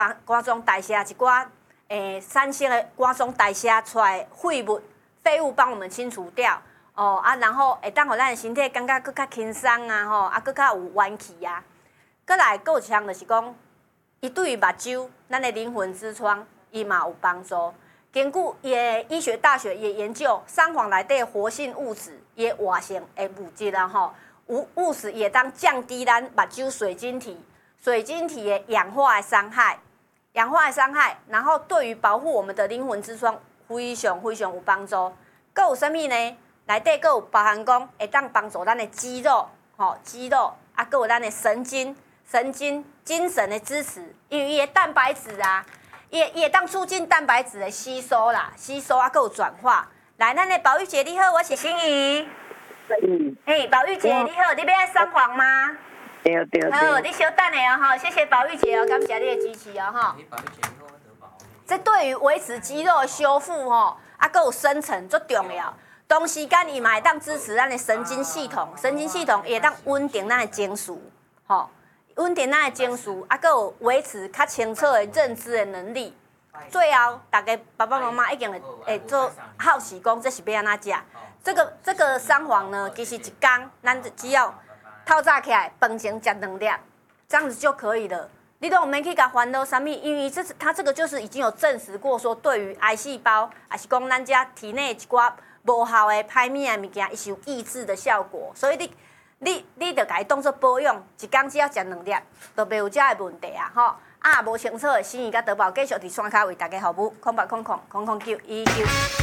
肝脏代谢一寡产生的肝脏代谢出来废物帮我们清除掉然后会当互咱的身体感觉更较轻松更较有元气啊。再来，还有一项就是讲，伊对于目睭，咱的灵魂之窗，伊嘛有帮助。根据伊的医学大学也研究，桑黄内底活性物质也活性的物质物质也当降低咱目睭水晶体的氧化的伤害，然后对于保护我们的灵魂之窗非常非常有帮助。佮有啥物呢？内底佮有包含讲会当帮助咱的肌肉，佮有咱的神经、精神的支持，因为伊的蛋白质伊会当促进蛋白质的吸收佮有转化。来，咱的宝玉姐你好，我是心怡。宝玉姐你好，你要爱桑黄吗？ 对。 好，你稍等下谢谢宝玉姐感谢你的支持这对于维持肌肉的修复佮有生成最重要。同时间伊嘛会当支持咱的神经系统也会当稳定咱的情绪，佮有维持较清楚的认知的能力。最后，大家爸爸妈妈已经会做好奇讲，这是要安怎食？这个桑黄呢，其实一天咱只要透早起来饭前吃2粒，这样子就可以了。你都免去甲烦恼啥物，因为它这个就是已经有证实过说，对于癌细胞，还是讲咱家体内一寡无效的歹物的物件，伊是有抑制的效果。所以你着甲伊当做保养，一天只要食2粒，就袂有遮的问题无清楚的心意甲德宝继续伫山骹为大家服务，0800091199。